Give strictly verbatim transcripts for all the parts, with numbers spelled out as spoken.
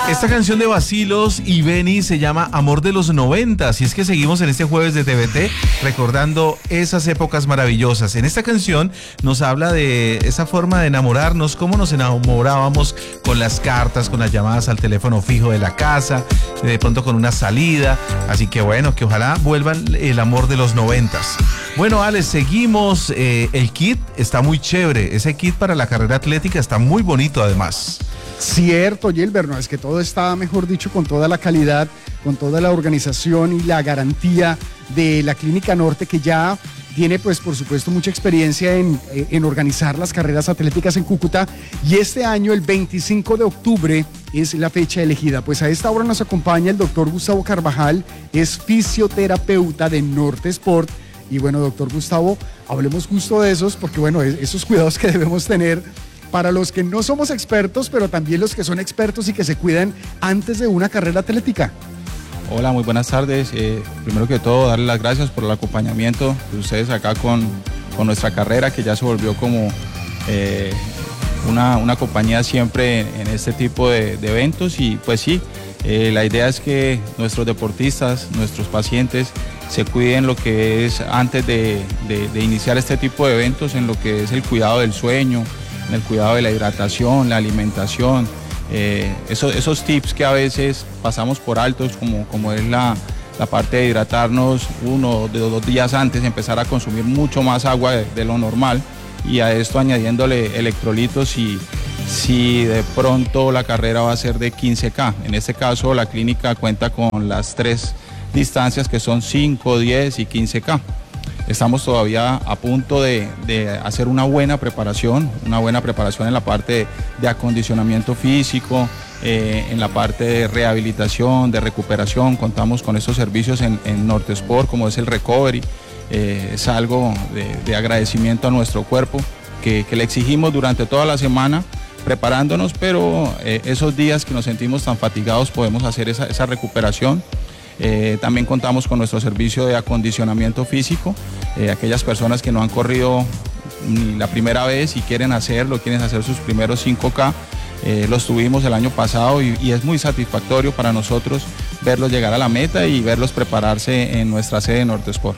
Esta canción de Bacilos y Benny se llama Amor de los noventas, y es que seguimos en este jueves de T V T recordando esas épocas maravillosas. En esta canción nos habla de esa forma de enamorarnos, cómo nos enamorábamos con las cartas, con las llamadas al teléfono fijo de la casa, de pronto con una salida. Así que bueno, que ojalá vuelvan el amor de los noventas. Bueno, Alex, seguimos. Eh, el kit está muy chévere. Ese kit para la carrera atlética está muy bonito además. Cierto, Gilbert, no, es que todo está, mejor dicho, con toda la calidad, con toda la organización y la garantía de la Clínica Norte, que ya tiene, pues, por supuesto, mucha experiencia en, en organizar las carreras atléticas en Cúcuta, y este año, el veinticinco de octubre, es la fecha elegida. Pues a esta hora nos acompaña el doctor Gustavo Carvajal, es fisioterapeuta de Norte Sport. Y bueno, doctor Gustavo, hablemos justo de esos, porque bueno, esos cuidados que debemos tener para los que no somos expertos, pero también los que son expertos y que se cuidan antes de una carrera atlética. Hola, muy buenas tardes. Eh, primero que todo, darle las gracias por el acompañamiento de ustedes acá con, con nuestra carrera, que ya se volvió como eh, una, una compañía siempre en, en este tipo de, de eventos. Y pues sí, eh, la idea es que nuestros deportistas, nuestros pacientes, se cuiden lo que es antes de, de, de iniciar este tipo de eventos, en lo que es el cuidado del sueño, en el cuidado de la hidratación, la alimentación, eh, esos, esos tips que a veces pasamos por altos, como, como es la, la parte de hidratarnos uno o dos días antes, empezar a consumir mucho más agua de, de lo normal, y a esto añadiéndole electrolitos y si de pronto la carrera va a ser de quince K. En este caso la clínica cuenta con las tres distancias que son cinco, diez y quince K. Estamos todavía a punto de, de hacer una buena preparación, una buena preparación en la parte de, de acondicionamiento físico, eh, en la parte de rehabilitación, de recuperación. Contamos con estos servicios en, en Norte Sport, como es el recovery. Eh, es algo de, de agradecimiento a nuestro cuerpo que, que le exigimos durante toda la semana, preparándonos, pero eh, esos días que nos sentimos tan fatigados podemos hacer esa, esa recuperación. Eh, también contamos con nuestro servicio de acondicionamiento físico. Eh, aquellas personas que no han corrido ni la primera vez y quieren hacerlo, quieren hacer sus primeros cinco K, eh, los tuvimos el año pasado y, y es muy satisfactorio para nosotros verlos llegar a la meta y verlos prepararse en nuestra sede de Norte Sport.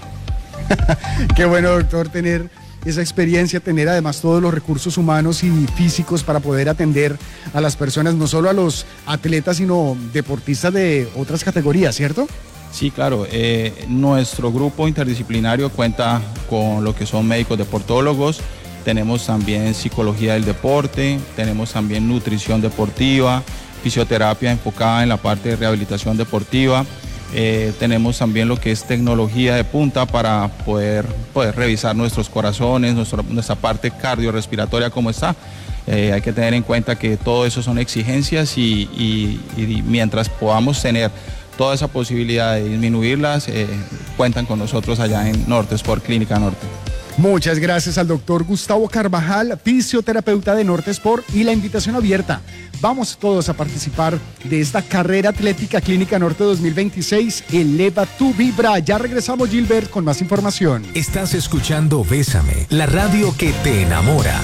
Qué bueno, doctor, tener esa experiencia, tener además todos los recursos humanos y físicos para poder atender a las personas, no solo a los atletas, sino deportistas de otras categorías, ¿cierto? Sí, claro. Eh, nuestro grupo interdisciplinario cuenta con lo que son médicos deportólogos, tenemos también psicología del deporte, tenemos también nutrición deportiva, fisioterapia enfocada en la parte de rehabilitación deportiva. Eh, tenemos también lo que es tecnología de punta para poder, poder revisar nuestros corazones, nuestro, nuestra parte cardiorrespiratoria cómo está. Eh, hay que tener en cuenta que todo eso son exigencias y, y, y mientras podamos tener toda esa posibilidad de disminuirlas, eh, cuentan con nosotros allá en Norte Sport Clínica Norte. Muchas gracias al doctor Gustavo Carvajal, fisioterapeuta de Norte Sport, y la invitación abierta. Vamos todos a participar de esta carrera atlética Clínica Norte dos mil veintiséis. Eleva tu vibra. Ya regresamos, Gilbert, con más información. Estás escuchando Bésame, la radio que te enamora.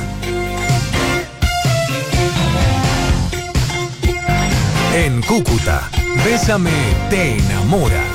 En Cúcuta, Bésame te enamora.